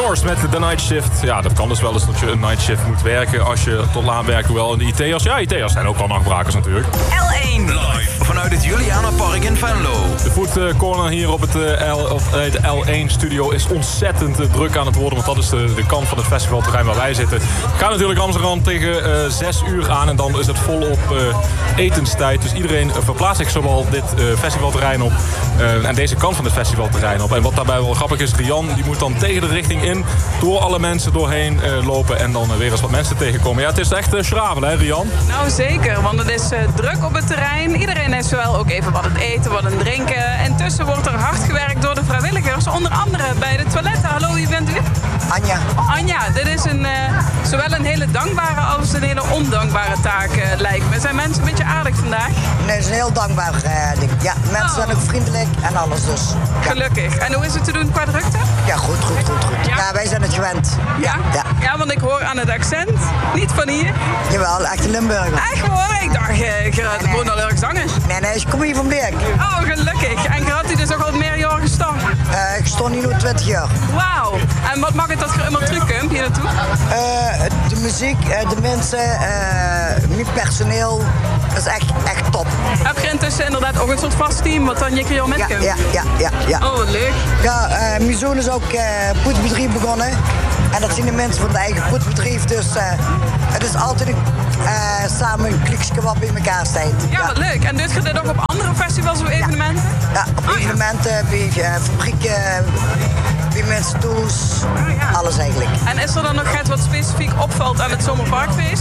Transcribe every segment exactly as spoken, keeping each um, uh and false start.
Doors met de Night Shift. Ja, dat kan dus wel eens dat je een night shift moet werken als je tot laat werkt. Hoewel in de I T'ers, ja, I T'ers zijn ook al nachtbrakers natuurlijk. L één Live vanuit het Julianapark in Venlo. De food corner hier op het, uh, L, of, uh, de L één studio is ontzettend uh, druk aan het worden. Want dat is de, de kant van het festivalterrein waar wij zitten. Gaat natuurlijk Amsterdam tegen uh, zes uur aan. En dan is het volop uh, etenstijd. Dus iedereen uh, verplaatst zich zowel dit uh, festivalterrein op. Uh, en deze kant van het festivalterrein op. En wat daarbij wel grappig is, Rian die moet dan tegen de richting in. Door alle mensen doorheen uh, lopen. En dan uh, weer eens wat mensen tegenkomen. Ja, het is echt uh, schravelen, hè Rian? Nou zeker, want het is uh, druk op het terrein. Iedereen heeft wel ook even wat het eten, wat het drinken. En tussen wordt er hard gewerkt door de vrijwilligers. Onder andere bij de toiletten. Hallo, wie bent u? Anja. Anja, dit is een, uh, zowel een hele dankbare als een hele ondankbare taak, uh, lijkt me. Zijn mensen een beetje aardig vandaag? Nee, het is een heel dankbaar uh, ding. Ja, mensen Oh. zijn ook vriendelijk en alles dus. Ja. Gelukkig. En hoe is het te doen qua drukte? Ja, goed, goed, goed, goed. Ja? Ja, wij zijn het gewend. Ja? Ja. Ja, want ik hoor aan het accent. Niet van hier. Jawel, echt een Limburger. Echt hoor, ik dacht, uh, Gerard, ik woon al erg zanger. Nee, nee, ik kom hier van Beek. Oh, gelukkig. En Gerard, die is ook al meer jaar gestaan. Uh, ik stond hier nu twintig jaar. Wauw. En wat mag het dat je helemaal terugkomt hier naartoe? Uh, de muziek, uh, de mensen, uh, mijn personeel, dat is echt, echt top. Heb je intussen inderdaad ook een soort vast team wat dan je keer jou met Ja, kunt? ja, ja, ja, ja. Oh, wat leuk. Ja, uh, mijn zoon is ook uh, poetsbedrijf begonnen. En dat zien de mensen van het eigen poetsbedrijf. Dus uh, het is altijd een, uh, samen een kliksje wat bij elkaar staat. Ja, wat leuk. En doet je dit ook op andere festivals of evenementen? Ja, op Oh, ja. evenementen, bij uh, fabrieken, bij mensen toes, Oh, ja. alles eigenlijk. En is er dan nog iets wat specifiek opvalt aan het Zomerparkfeest?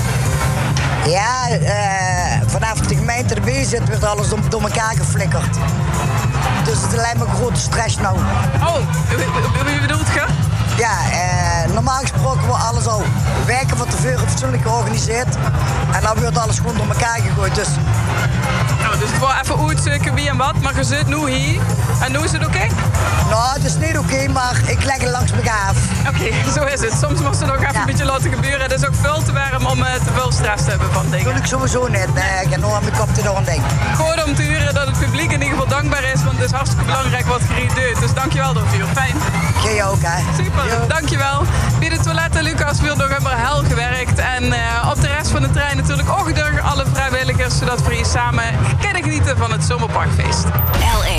Ja, uh, vanaf de gemeente erbij zit, wordt alles door, door elkaar geflikkerd. Dus het lijkt me een grote stress nou. Oh, wie bedoelt je? Ja, uh, normaal gesproken wordt alles al weken van tevoren fatsoenlijk georganiseerd. En dan wordt alles gewoon door elkaar gegooid. Dus Nou, dus het wordt even uitzoeken wie en wat, maar je zit nu hier. En nu is het oké? nou, het is niet oké, maar ik leg het langs elkaar af. Oké, zo is het. Soms moest het nog even Ja. een beetje laten gebeuren. Het is ook veel te warm om uh, te veel stress te hebben van Dat dingen. doe ik sowieso niet. Nee, ik heb nog aan mijn kop te doen denken. Gewoon om te horen dat het publiek in ieder geval dankbaar is, want het is hartstikke belangrijk wat je hier doet. Dus dankjewel daarvoor. Fijn. Jij ook, hè? Super, Jo. dankjewel. Bij de toiletten, Lucas, wordt nog helemaal hel gewerkt. En uh, op de rest van de trein natuurlijk ook door alle vrijwilligers, zodat we hier samen kunnen genieten van het Zomerparkfeest. L één.